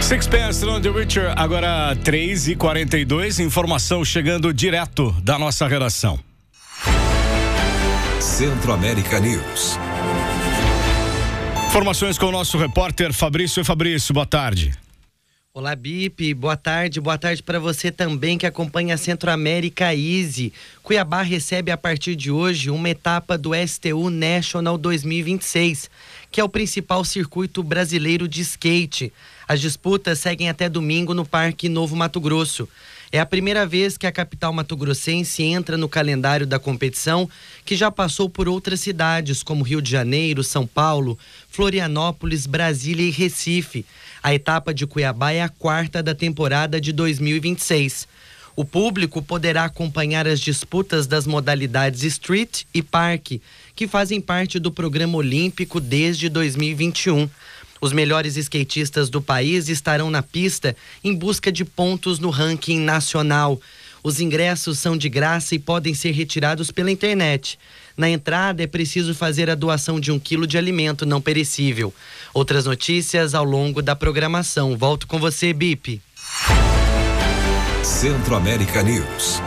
Sixpence on the Richer, agora 3h42, informação chegando direto da nossa redação. Centro-América News. Informações com o nosso repórter Fabrício. Fabrício, boa tarde. Olá, Bipe, boa tarde para você também que acompanha a Centro-América Easy. Cuiabá recebe a partir de hoje uma etapa do STU National 2026, que é o principal circuito brasileiro de skate. As disputas seguem até domingo no Parque Novo Mato Grosso. É a primeira vez que a capital mato-grossense entra no calendário da competição, que já passou por outras cidades como Rio de Janeiro, São Paulo, Florianópolis, Brasília e Recife. A etapa de Cuiabá é a 4ª da temporada de 2026. O público poderá acompanhar as disputas das modalidades Street e Parque, que fazem parte do programa olímpico desde 2021. Os melhores skatistas do país estarão na pista em busca de pontos no ranking nacional. Os ingressos são de graça e podem ser retirados pela internet. Na entrada é preciso fazer a doação de 1 quilo de alimento não perecível. Outras notícias ao longo da programação. Volto com você, Bipe. Centro-América News.